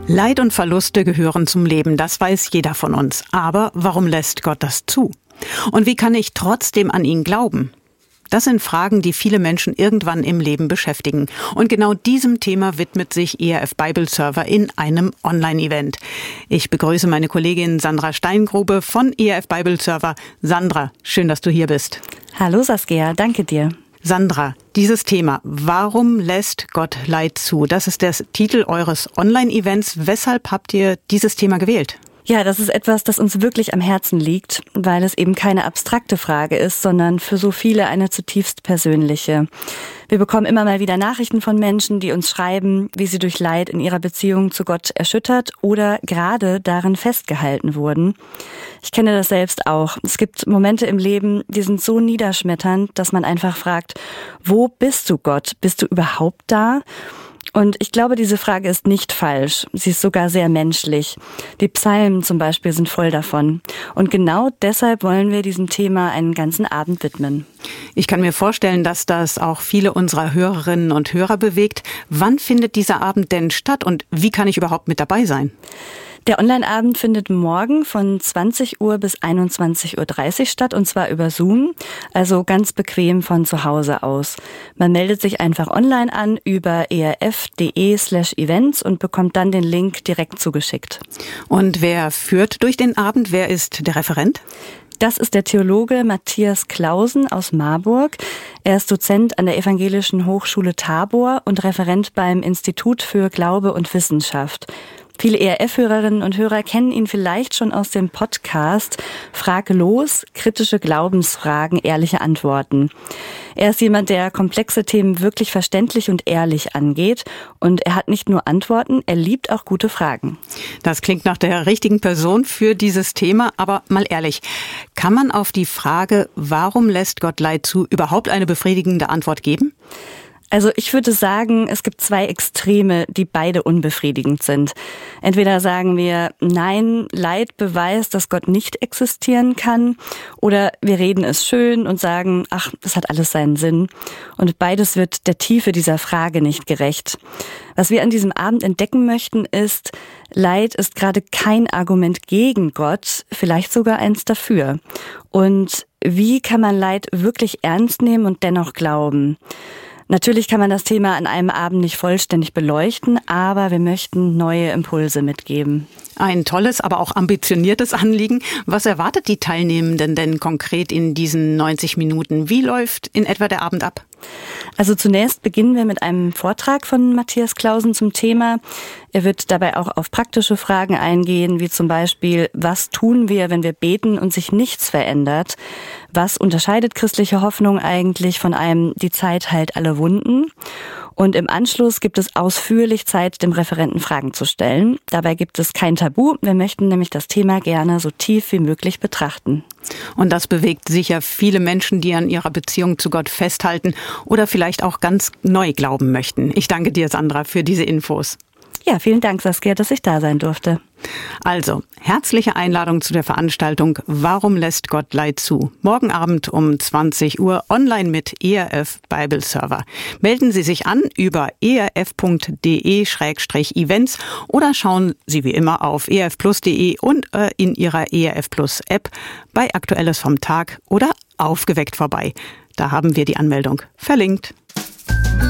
Leid und Verluste gehören zum Leben, das weiß jeder von uns. Aber warum lässt Gott das zu? Und wie kann ich trotzdem an ihn glauben? Das sind Fragen, die viele Menschen irgendwann im Leben beschäftigen. Und genau diesem Thema widmet sich ERF Bible Server in einem Online-Event. Ich begrüße meine Kollegin Sandra Steingrube von ERF Bible Server. Sandra, schön, dass du hier bist. Hallo Saskia, danke dir. Sandra, dieses Thema, warum lässt Gott Leid zu? Das ist der Titel eures Online-Events. Weshalb habt ihr dieses Thema gewählt? Ja, das ist etwas, das uns wirklich am Herzen liegt, weil es eben keine abstrakte Frage ist, sondern für so viele eine zutiefst persönliche. Wir bekommen immer mal wieder Nachrichten von Menschen, die uns schreiben, wie sie durch Leid in ihrer Beziehung zu Gott erschüttert oder gerade darin festgehalten wurden. Ich kenne das selbst auch. Es gibt Momente im Leben, die sind so niederschmetternd, dass man einfach fragt, wo bist du, Gott? Bist du überhaupt da? Und ich glaube, diese Frage ist nicht falsch. Sie ist sogar sehr menschlich. Die Psalmen zum Beispiel sind voll davon. Und genau deshalb wollen wir diesem Thema einen ganzen Abend widmen. Ich kann mir vorstellen, dass das auch viele unserer Hörerinnen und Hörer bewegt. Wann findet dieser Abend denn statt und wie kann ich überhaupt mit dabei sein? Der Online-Abend findet morgen von 20 Uhr bis 21.30 Uhr statt, und zwar über Zoom, also ganz bequem von zu Hause aus. Man meldet sich einfach online an über erf.de/events und bekommt dann den Link direkt zugeschickt. Und wer führt durch den Abend? Wer ist der Referent? Das ist der Theologe Matthias Clausen aus Marburg. Er ist Dozent an der Evangelischen Hochschule Tabor und Referent beim Institut für Glaube und Wissenschaft. Viele ERF-Hörerinnen und Hörer kennen ihn vielleicht schon aus dem Podcast Frag los, kritische Glaubensfragen, ehrliche Antworten. Er ist jemand, der komplexe Themen wirklich verständlich und ehrlich angeht. Und er hat nicht nur Antworten, er liebt auch gute Fragen. Das klingt nach der richtigen Person für dieses Thema. Aber mal ehrlich, kann man auf die Frage, warum lässt Gott Leid zu, überhaupt eine befriedigende Antwort geben? Also ich würde sagen, es gibt zwei Extreme, die beide unbefriedigend sind. Entweder sagen wir, nein, Leid beweist, dass Gott nicht existieren kann, oder wir reden es schön und sagen, ach, das hat alles seinen Sinn. Und beides wird der Tiefe dieser Frage nicht gerecht. Was wir an diesem Abend entdecken möchten, ist, Leid ist gerade kein Argument gegen Gott, vielleicht sogar eins dafür. Und wie kann man Leid wirklich ernst nehmen und dennoch glauben? Natürlich kann man das Thema an einem Abend nicht vollständig beleuchten, aber wir möchten neue Impulse mitgeben. Ein tolles, aber auch ambitioniertes Anliegen. Was erwartet die Teilnehmenden denn konkret in diesen 90 Minuten? Wie läuft in etwa der Abend ab? Also zunächst beginnen wir mit einem Vortrag von Matthias Clausen zum Thema. Er wird dabei auch auf praktische Fragen eingehen, wie zum Beispiel, was tun wir, wenn wir beten und sich nichts verändert? Was unterscheidet christliche Hoffnung eigentlich von einem, die Zeit heilt alle Wunden? Und im Anschluss gibt es ausführlich Zeit, dem Referenten Fragen zu stellen. Dabei gibt es kein Tabu. Wir möchten nämlich das Thema gerne so tief wie möglich betrachten. Und das bewegt sicher viele Menschen, die an ihrer Beziehung zu Gott festhalten oder vielleicht auch ganz neu glauben möchten. Ich danke dir, Sandra, für diese Infos. Ja, vielen Dank, Saskia, dass ich da sein durfte. Also, herzliche Einladung zu der Veranstaltung Warum lässt Gott Leid zu? Morgen Abend um 20 Uhr online mit ERF Bible Server. Melden Sie sich an über erf.de/events oder schauen Sie wie immer auf erfplus.de und in Ihrer ERF Plus App bei Aktuelles vom Tag oder Aufgeweckt vorbei. Da haben wir die Anmeldung verlinkt.